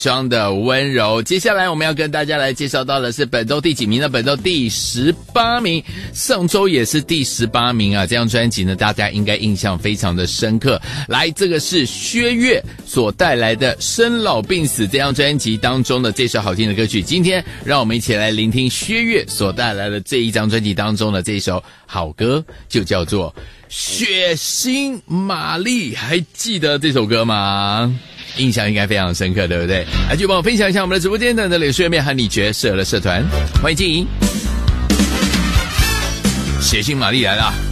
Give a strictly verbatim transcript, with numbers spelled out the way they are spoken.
装的温柔。接下来我们要跟大家来介绍到的是本周第几名呢？本周第十八名，上周也是第十八名啊。这张专辑呢，大家应该印象非常的深刻。来，这个是薛岳所带来的《生老病死》这张专辑当中的这首好听的歌曲。今天让我们一起来聆听薛岳所带来的这一张专辑当中的这一首好歌，就叫做《血腥玛丽》。还记得这首歌吗？印象应该非常深刻，对不对？来，就帮我分享一下我们的直播间的脸书页面和你角色的社团，欢迎经营。血腥玛丽来了。